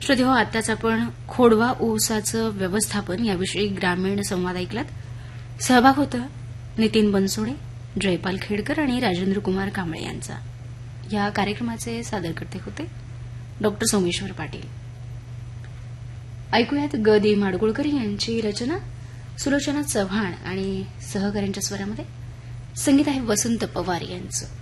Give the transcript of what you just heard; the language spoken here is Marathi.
श्रोते हो, आताच आपण खोडवा ऊसाचं व्यवस्थापन याविषयी ग्रामीण संवाद ऐकलात. सहभाग होता नितीन बनसोडे, जयपाल खेडकर आणि राजेंद्र कुमार कांबळे यांचा. या कार्यक्रमाचे सादरकर्ते होते डॉक्टर सोमेश्वर पाटील. ऐकूयात ग दी माडगुळकर यांची रचना, सुलोचना चव्हाण आणि सहकाऱ्यांच्या स्वरामध्ये. संगीत आहे वसंत पवार यांचं.